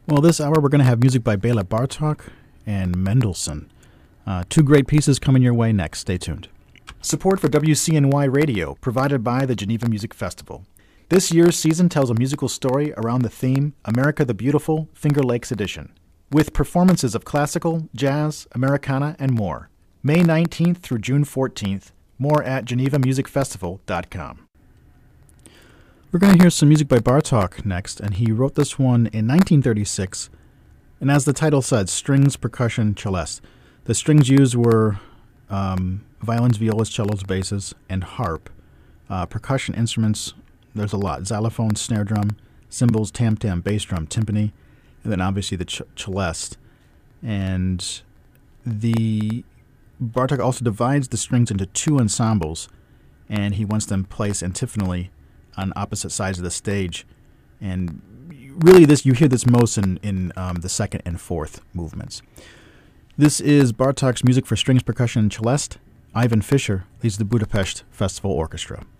Well, this hour we're going to have music by Bela Bartok and Mendelssohn. Two great pieces coming your way next. Stay tuned. Support for WCNY Radio provided by the Geneva Music Festival. This year's season tells a musical story around the theme America the Beautiful, Finger Lakes Edition, with performances of classical, jazz, Americana, and more. May 19th through June 14th. More at genevamusicfestival.com. We're going to hear some music by Bartok next, and he wrote this one in 1936. And as the title said, strings, percussion, celeste. The strings used were violins, violas, cellos, basses, and harp. Percussion instruments, there's a lot. Xylophone, snare drum, cymbals, tam-tam, bass drum, timpani, and then obviously the celeste. And the Bartok also divides the strings into two ensembles, and he wants them placed antiphonally on opposite sides of the stage. And really, you hear this most in the second and fourth movements. This is Bartok's music for strings, percussion, and celeste. Ivan Fischer leads the Budapest Festival Orchestra.